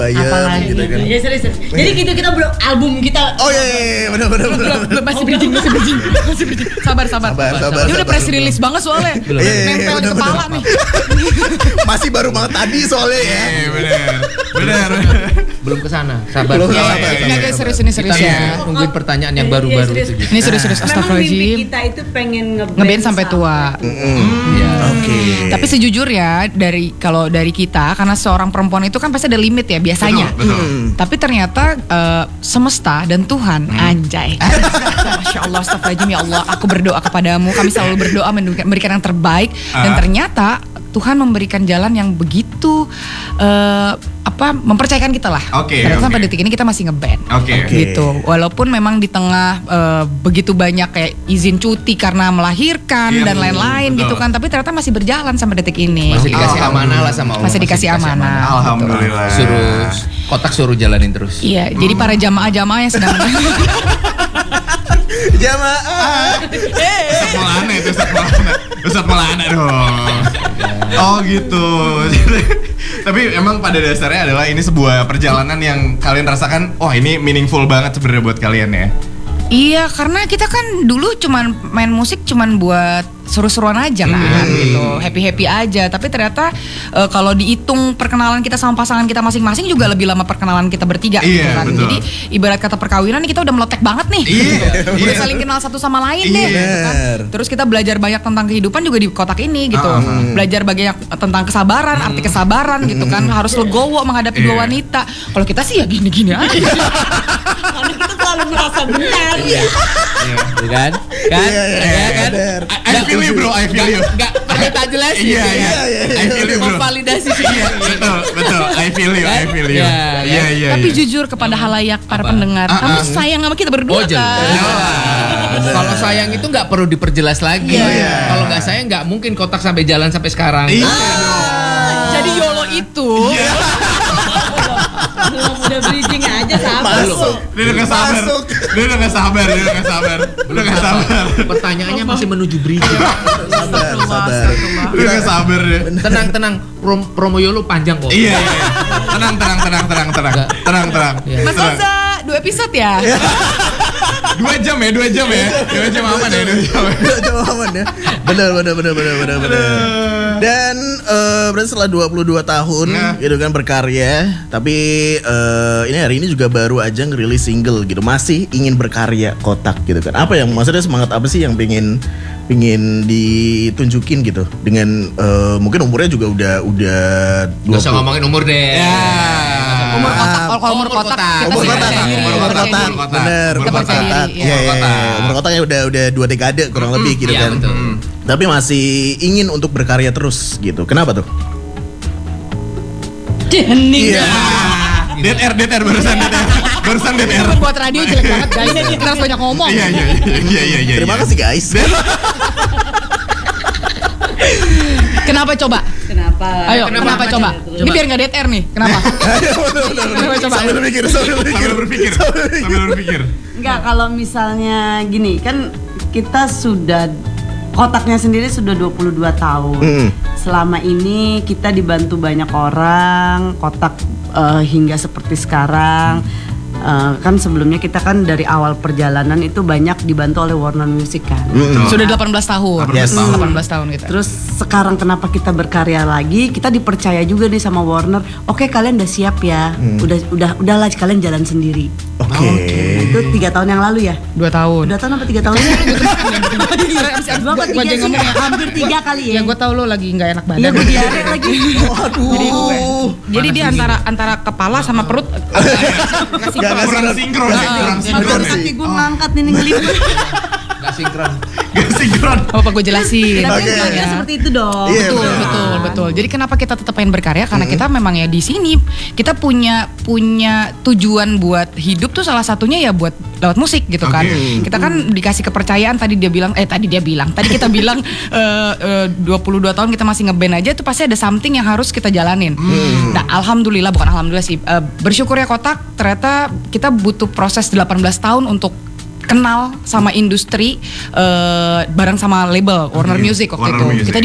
Apalagi gitu kan. Ya serius. Jadi gitu kita belum album kita. Oh iya, benar. Belum masih bridging. Sabar. Dia udah press release banget soalnya. Nempel di kepala nih. Masih baru banget tadi soalnya ya. Benar. Belum kesana, sabar. Enggak serius ya. Nungguin pertanyaan yang baru-baru itu. Ini serius. Memang mimpi Astagfirullahaladzim. kita itu pengen Ngeband sampai tua. Oke. Tapi sejujurnya kalau dari kita, karena seorang perempuan itu kan pasti ada limit ya biasanya. Betul. Tapi ternyata semesta dan Tuhan, anjay. Masya Allah, astagfirullahaladzim, ya Allah, aku berdoa kepadamu. Kami selalu berdoa memberikan yang terbaik. Dan ternyata Tuhan memberikan jalan yang begitu mempercayakan kita lah. Ternyata sampai detik ini kita masih ngeband. Gitu. Walaupun memang di tengah begitu banyak kayak izin cuti karena melahirkan dan lain-lain gitu kan, tapi ternyata masih berjalan sampai detik ini. Masih dikasih amanah lah sama Allah. Masih dikasih amanah. Alhamdulillah. Kotak suruh jalanin terus. Iya, jadi para jamaah-jamaah yang sedang Jamaah. Ustadz Maulana dong. Oh gitu. Tapi emang pada dasarnya adalah ini sebuah perjalanan yang kalian rasakan, wah ini meaningful banget sebenarnya buat kalian ya. Iya, karena kita kan dulu cuman main musik cuman buat seru-seruan aja kan gitu, happy-happy aja. Tapi ternyata kalau dihitung perkenalan kita sama pasangan kita masing-masing juga lebih lama perkenalan kita bertiga gitu kan. Betul. Jadi ibarat kata perkawinan nih kita udah melotek banget nih. Udah saling kenal satu sama lain deh gitu kan. Terus kita belajar banyak tentang kehidupan juga di kotak ini gitu. Belajar banyak tentang kesabaran, arti kesabaran gitu kan. Harus legowo menghadapi dua wanita. Kalau kita sih ya gini-gini aja. Karena kita selalu merasa benar. Iya kan? Kan? I feel you bro, I feel you. Enggak, tak jelas. Iya. I feel you bro. Memvalidasi sih. Betul. I feel you. Iya. Tapi jujur kepada halayak para pendengar, kamu sayang sama kita berdua kan? Kalau sayang itu nggak perlu diperjelas lagi. Kalau nggak sayang nggak mungkin kotak sampai jalan sampai sekarang. Jadi YOLO itu. Udah bridging aja sabar. Dia udah gak sabar. Pertanyaannya masih menuju bridging. Sabar. Dia gak sabar deh. Tenang. Promo YOLO panjang kok. Iya. Tenang. Mas Oza, 2 episode ya? 2 jam aman ya. 2 jam aman ya. Benar. Dan berarti setelah 22 tahun gitu kan berkarya, tapi ini hari ini juga baru aja ngerilis single gitu. Masih ingin berkarya kotak gitu kan. Apa yang maksudnya semangat apa sih yang pengen ditunjukin gitu dengan mungkin umurnya juga udah 20. Gak usah ngomongin umur deh. Umur kotak. Umur kotak. Bener, umur kotak. Iya. Umur kotaknya udah 2 dekade kurang lebih gitu kan. Tapi masih ingin untuk berkarya terus gitu. Kenapa tuh? Iya. DTR barusan DTR. Buat radio jelek banget guys. Kita harus banyak ngomong. Iya. Terima kasih guys. Kenapa coba? Kenapa? Ayo, kenapa coba? Ini biar nggak dead air nih. Kenapa? Kenapa coba? Sambil berpikir. Enggak, kalau misalnya gini, kan kita sudah kotaknya sendiri sudah 22 tahun. Selama ini kita dibantu banyak orang, kotak hingga seperti sekarang. Kan sebelumnya kita kan dari awal perjalanan itu banyak dibantu oleh Warner Music kan. Sudah 18 tahun. 18 tahun gitu. Terus sekarang kenapa kita berkarya lagi? Kita dipercaya juga nih sama Warner. Oke, kalian udah siap ya. Udahlah kalian jalan sendiri. Oke. Itu 3 tahun yang lalu ya? 2 tahun. 2 tahun apa 3 tahun? Hampir 3 kali ya. Ya gue tau lo lagi nggak enak badan. Iya, gue diare lagi. Waduh. Jadi dia antara kepala sama perut Kurang sinkron. Kaki gue ngangkat ini ngelipet. Gak sinkron. Apa gue jelasin? Tapi kan seperti itu dong. Iya, Betul. Jadi kenapa kita tetap pengen berkarya? Karena kita memang ya di sini kita punya tujuan buat hidup tuh salah satunya ya buat lewat musik gitu kan. Kita kan dikasih kepercayaan tadi kita bilang 22 tahun kita masih ngeband aja tuh pasti ada something yang harus kita jalanin. Nah, bukan alhamdulillah sih. Bersyukur ya kotak ternyata kita butuh proses 18 tahun untuk kenal sama industri bareng sama label Warner Music waktu itu. Kita